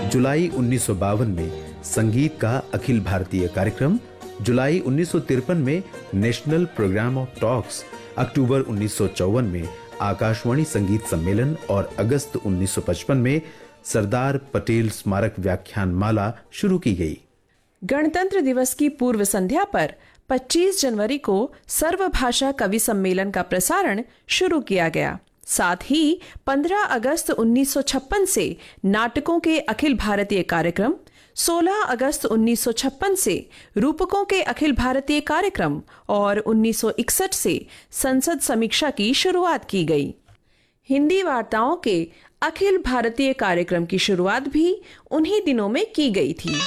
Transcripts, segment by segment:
जुलाई 1952 में संगीत का अखिल भारतीय कार्यक्रम, जुलाई 1953 में नेशनल प्रोग्राम ऑफ टॉक्स, अक्टूबर 1954 में आकाशवाणी संगीत सम्मेलन और अगस्त 1955 में सरदार पटेल स्मारक व्याख्यान माला शुरू की गई। गणतंत्र दिवस की पूर्व संध्या पर 25 जनवरी को सर्वभाषा कवि सम्मेलन का प्रसारण शुरू किया गया। साथ ही 15 अगस्त 1956 से नाटकों के अखिल भारतीय कार्यक्रम, 16 अगस्त 1956 से रूपकों के अखिल भारतीय कार्यक्रम और 1961 से संसद समीक्षा की शुरुआत की गई। हिंदी वार्ताओं के अखिल भारतीय कार्यक्रम की शुरुआत भी उन्हीं दिनों में की गई थी।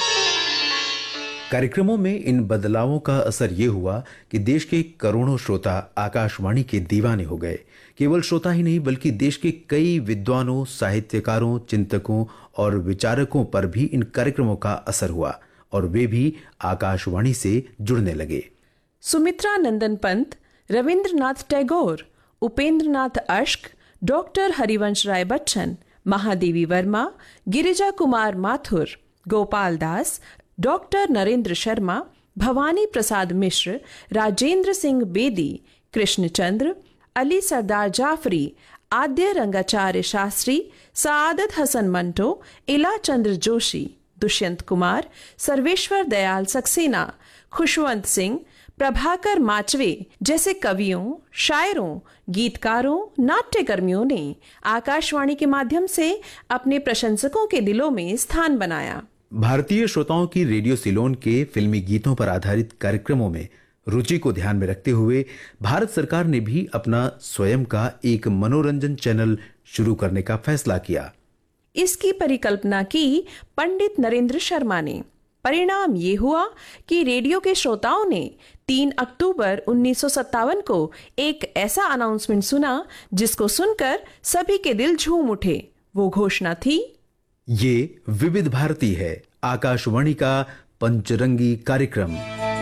कार्यक्रमों में इन बदलावों का असर ये हुआ कि देश के करोड़ों श्रोता आकाशवाणी के दीवाने हो गए। केवल श्रोता ही नहीं बल्कि देश के कई विद्वानों, साहित्यकारों, चिंतकों और विचारकों पर भी इन कार्यक्रमों का असर हुआ और वे भी आकाशवाणी से जुड़ने लगे। सुमित्रा नंदन पंत, रविंद्रनाथ टैगोर, उपेंद्रनाथ अश्क, डॉक्टर हरिवंश राय बच्चन, महादेवी वर्मा, गिरिजा कुमार माथुर, गोपाल दास, डॉक्टर नरेंद्र शर्मा, भवानी प्रसाद मिश्र, राजेंद्र सिंह बेदी, कृष्णचंद्र, अली सरदार जाफरी, आद्य रंगाचार्य शास्त्री, सआदत हसन मंटो, इला चंद्र जोशी, दुष्यंत कुमार, सर्वेश्वर दयाल सक्सेना, खुशवंत सिंह, प्रभाकर माचवे जैसे कवियों, शायरों, गीतकारों, नाट्यकर्मियों ने आकाशवाणी के माध्यम से अपने प्रशंसकों के दिलों में स्थान बनाया। भारतीय श्रोताओं की रेडियो सिलोन के फिल्मी गीतों पर आधारित कार्यक्रमों में रुचि को ध्यान में रखते हुए भारत सरकार ने भी अपना स्वयं का एक मनोरंजन चैनल शुरू करने का फैसला किया। इसकी परिकल्पना की पंडित नरेंद्र शर्मा ने। परिणाम ये हुआ कि रेडियो के श्रोताओं ने 3 अक्टूबर 1957 को एक ऐसा अनाउंसमेंट सुना जिसको सुनकर सभी के दिल झूम उठे। वो घोषणा थी, ये विविध भारती है, आकाशवाणी का पंचरंगी कार्यक्रम।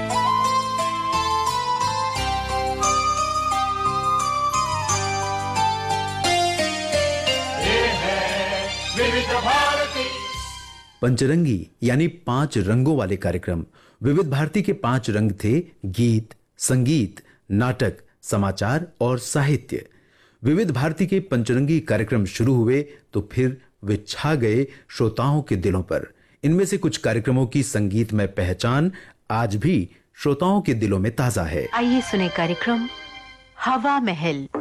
पंचरंगी यानी 5 रंगों वाले कार्यक्रम। विविध भारती के 5 रंग थे: गीत, संगीत, नाटक, समाचार और साहित्य। विविध भारती के पंचरंगी कार्यक्रम शुरू हुए तो फिर वे छा गए श्रोताओं के दिलों पर। इनमें से कुछ कार्यक्रमों की संगीतमय पहचान आज भी श्रोताओं के दिलों में ताजा है। आइए सुने कार्यक्रम हवा महल।